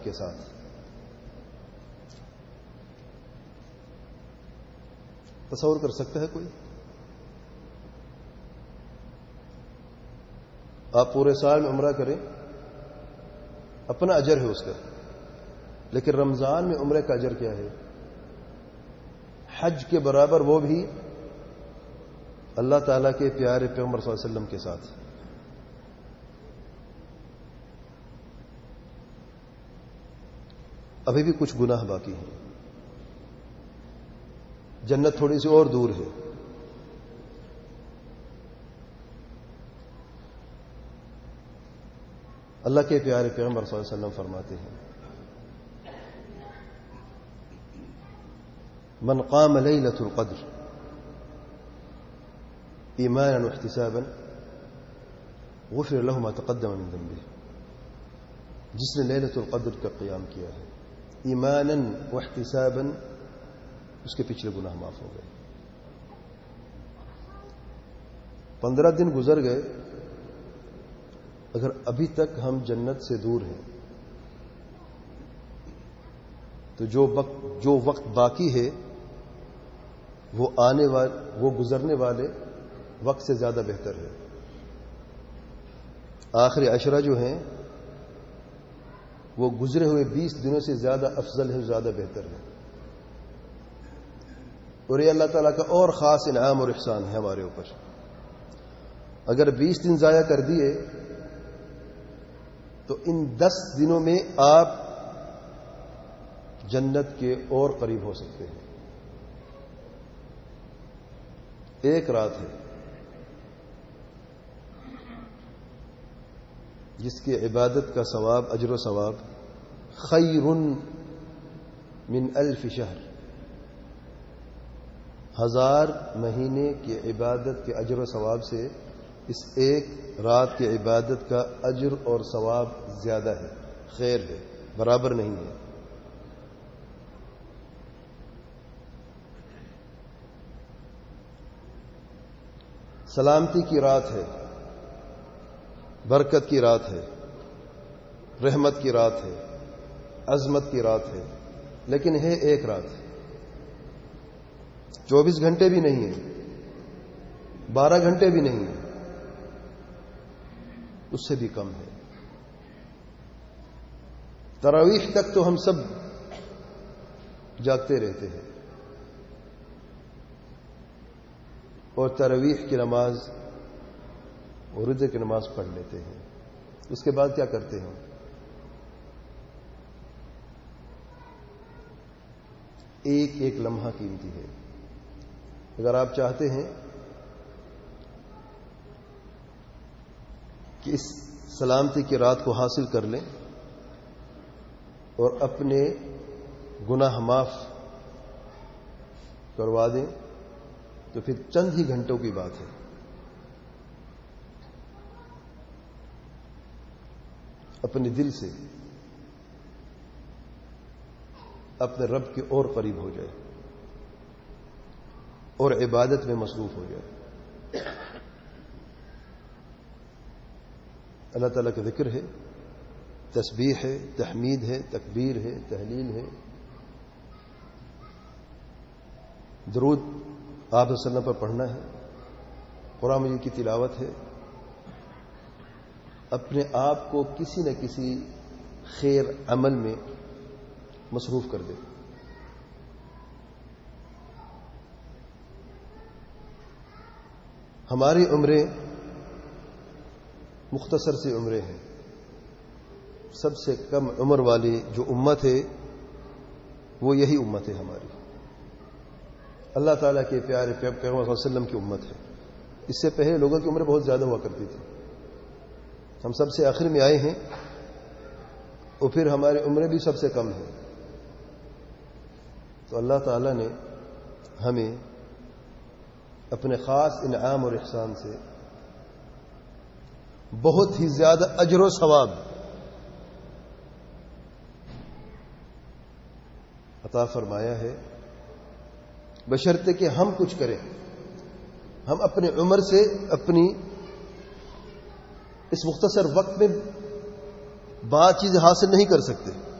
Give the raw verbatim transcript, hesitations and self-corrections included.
کے ساتھ. تصور کر سکتا ہے کوئی؟ آپ پورے سال میں عمرہ کریں، اپنا اجر ہے اس کا، لیکن رمضان میں عمرے کا اجر کیا ہے؟ حج کے برابر، وہ بھی اللہ تعالیٰ کے پیارے پیغمبر صلی اللہ علیہ وسلم کے ساتھ. ابھی بھی کچھ گناہ باقی ہیں، جنت تھوڑی سی اور دور ہے. اللہ کے پیارے پیغمبر صلی اللہ علیہ وسلم فرماتے ہیں من قام لیلۃ القدر ایمانا واحتسابا غفر له ما تقدم من ذنبه. جس نے لیلۃ القدر کا قیام کیا ہے ایمانا واحتسابا، اس کے پچھلے گناہ معاف ہو گئے. پندرہ دن گزر گئے، اگر ابھی تک ہم جنت سے دور ہیں تو جو وقت جو وقت باقی ہے وہ آنے والے وہ گزرنے والے وقت سے زیادہ بہتر ہے. آخری عشرہ جو ہیں وہ گزرے ہوئے بیس دنوں سے زیادہ افضل ہے، زیادہ بہتر ہے. اور یہ اللہ تعالیٰ کا اور خاص انعام اور احسان ہے ہمارے اوپر. اگر بیس دن ضائع کر دیے تو ان دس دنوں میں آپ جنت کے اور قریب ہو سکتے ہیں. ایک رات ہے جس کی عبادت کا ثواب، اجر و ثواب خیر من الف شہر، ہزار مہینے کی عبادت کے اجر و ثواب سے اس ایک رات کی عبادت کا اجر اور ثواب زیادہ ہے، خیر ہے، برابر نہیں ہے. سلامتی کی رات ہے، برکت کی رات ہے، رحمت کی رات ہے، عظمت کی رات ہے، لیکن ہے ایک رات. چوبیس گھنٹے بھی نہیں ہے، بارہ گھنٹے بھی نہیں ہے، اس سے بھی کم ہے. تراویح تک تو ہم سب جاگتے رہتے ہیں اور تراویح کی نماز اور رجے کی نماز پڑھ لیتے ہیں. اس کے بعد کیا کرتے ہیں؟ ایک ایک لمحہ قیمتی ہے. اگر آپ چاہتے ہیں کہ اس سلامتی کی رات کو حاصل کر لیں اور اپنے گناہ معاف کروا دیں تو پھر چند ہی گھنٹوں کی بات ہے. اپنے دل سے اپنے رب کے اور قریب ہو جائے اور عبادت میں مصروف ہو جائے. اللہ تعالیٰ کا ذکر ہے، تسبیح ہے، تحمید ہے، تکبیر ہے، تحلیل ہے، درود آپ صلی اللہ علیہ وسلم پر پڑھنا ہے، قرآن مجید کی تلاوت ہے. اپنے آپ کو کسی نہ کسی خیر عمل میں مصروف کر دے. ہماری عمریں مختصر سی عمریں ہیں. سب سے کم عمر والی جو امت ہے وہ یہی امت ہے ہماری. اللہ تعالیٰ کے پیارے پیغمبر صلی اللہ علیہ وسلم کی امت ہے. اس سے پہلے لوگوں کی عمریں بہت زیادہ ہوا کرتی تھی. ہم سب سے آخر میں آئے ہیں اور پھر ہماری عمریں بھی سب سے کم ہیں. تو اللہ تعالیٰ نے ہمیں اپنے خاص انعام اور احسان سے بہت ہی زیادہ اجر و ثواب عطا فرمایا ہے، بشرطے کہ ہم کچھ کریں. ہم اپنے عمر سے اپنی اس مختصر وقت میں بات چیز حاصل نہیں کر سکتے.